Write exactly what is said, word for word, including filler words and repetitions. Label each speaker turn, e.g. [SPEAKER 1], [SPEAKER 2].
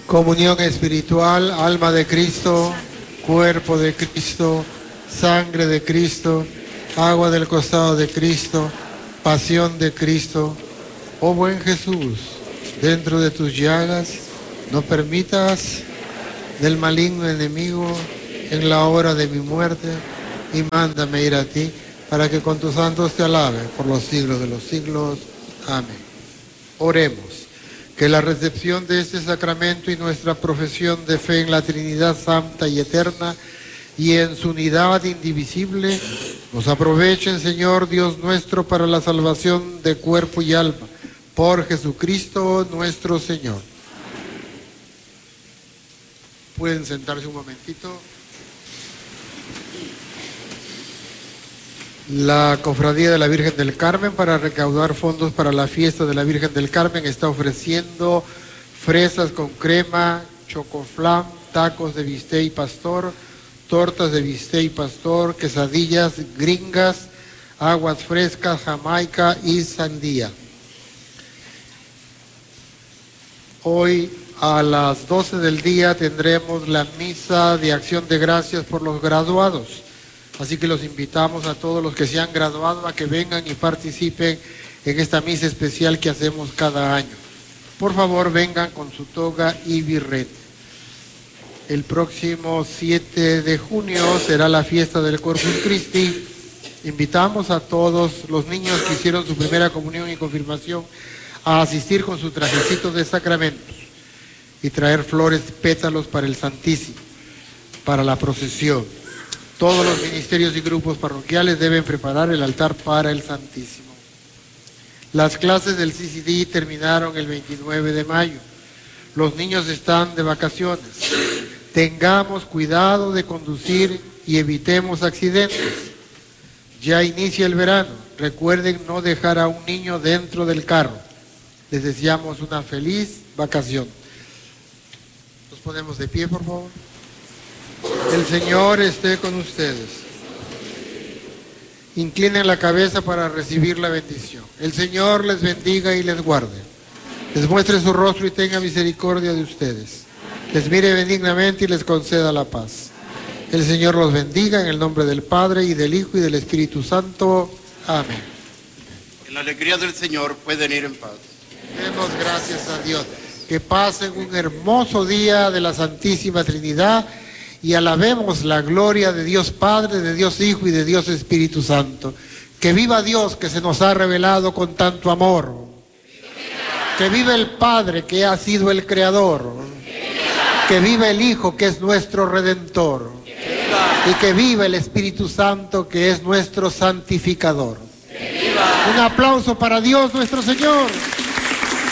[SPEAKER 1] Comunión espiritual, alma de Cristo, cuerpo de Cristo, sangre de Cristo, agua del costado de Cristo, pasión de Cristo. Oh buen Jesús, dentro de tus llagas, no permitas del maligno enemigo en la hora de mi muerte, y mándame ir a ti, para que con tus santos te alabe por los siglos de los siglos. Amén. Oremos. Que la recepción de este sacramento y nuestra profesión de fe en la Trinidad Santa y Eterna y en su unidad indivisible nos aprovechen, Señor Dios nuestro, para la salvación de cuerpo y alma. Por Jesucristo nuestro Señor. Pueden sentarse un momentito. La Cofradía de la Virgen del Carmen, para recaudar fondos para la fiesta de la Virgen del Carmen, está ofreciendo fresas con crema, chocoflam, tacos de bistec y pastor, tortas de bistec y pastor, quesadillas gringas, aguas frescas, jamaica y sandía. Hoy a las doce del día tendremos la misa de acción de gracias por los graduados. Así que los invitamos a todos los que se han graduado a que vengan y participen en esta misa especial que hacemos cada año. Por favor, vengan con su toga y birrete. El próximo siete de junio será la fiesta del Corpus Christi. Invitamos a todos los niños que hicieron su primera comunión y confirmación a asistir con su trajecito de sacramentos y traer flores, pétalos para el Santísimo, para la procesión. Todos los ministerios y grupos parroquiales deben preparar el altar para el Santísimo. Las clases del C C D terminaron el veintinueve de mayo. Los niños están de vacaciones. Tengamos cuidado de conducir y evitemos accidentes. Ya inicia el verano. Recuerden no dejar a un niño dentro del carro. Les deseamos una feliz vacación. Nos ponemos de pie, por favor. El Señor esté con ustedes. Inclinen la cabeza para recibir la bendición. El Señor les bendiga y les guarde. Les muestre su rostro y tenga misericordia de ustedes. Les mire benignamente y les conceda la paz. El Señor los bendiga en el nombre del Padre y del Hijo y del Espíritu Santo. Amén.
[SPEAKER 2] En la alegría del Señor pueden ir en paz.
[SPEAKER 1] Demos gracias a Dios. Que pasen un hermoso día de la Santísima Trinidad y alabemos la gloria de Dios Padre, de Dios Hijo y de Dios Espíritu Santo. Que viva Dios, que se nos ha revelado con tanto amor. Que viva el Padre, que ha sido el Creador. Que viva el Hijo, que es nuestro Redentor. Y que viva el Espíritu Santo, que es nuestro santificador. Un aplauso para Dios nuestro Señor.